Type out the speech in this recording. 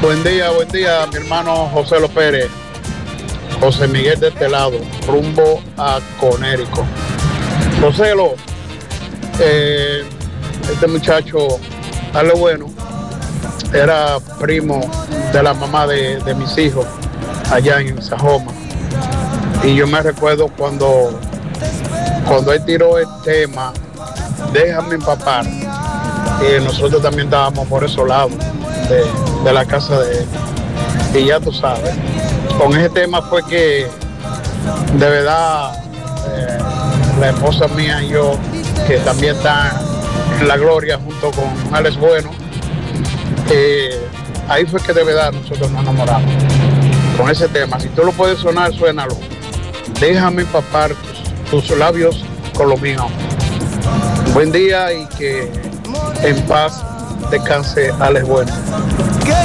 Buen día, mi hermano José López, José Miguel de este lado, rumbo a Conérico. José este muchacho, dale bueno, era primo de la mamá de mis hijos allá en Sajoma. Y yo me recuerdo cuando él tiró el tema, déjame empapar, nosotros también estábamos por esos lados de la casa de él. Y ya tú sabes, con ese tema fue que de verdad la esposa mía y yo, que también está en la gloria junto con Alex Bueno, ahí fue que de verdad nosotros nos enamoramos con ese tema. Si tú lo puedes sonar, suénalo. Déjame empapar tus labios con lo mío. Buen día y que en paz descanse Alex Bueno.